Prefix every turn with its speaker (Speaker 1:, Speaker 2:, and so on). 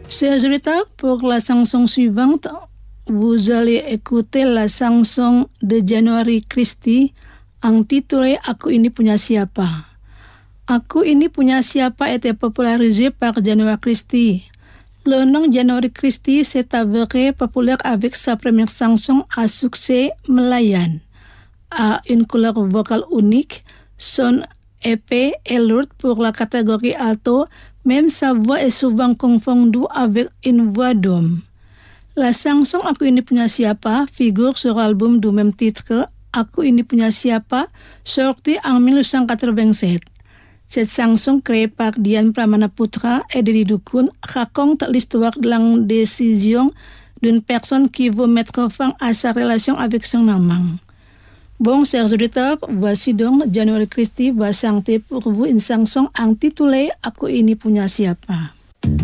Speaker 1: Chers auditeurs, pour la chanson suivante, vous allez écouter la chanson de January Christie intitulée Aku Ini Punya Siapa. Aku Ini Punya Siapa était popularisé par January Christie. Le nom January Christie s'est avéré populaire avec sa première chanson à succès Melayan. A une couleur vocale unique, son épais et lourde pour la catégorie alto, même sa voix est souvent confondue avec une voix d'homme. La chanson Aku Ini Punya Siapa figure sur l'album du même titre, Aku Ini Punya Siapa, sorti en 1987. Cette chanson créée par Dian Pramanaputra et Deddy Dukun raconte l'histoire de l'indécision d'une personne qui veut mettre fin à sa relation avec son amant. Bon, chers auditeurs, voici donc January Christie va chanter pour vous une chanson intitulée Aku Ini Punya Siapa.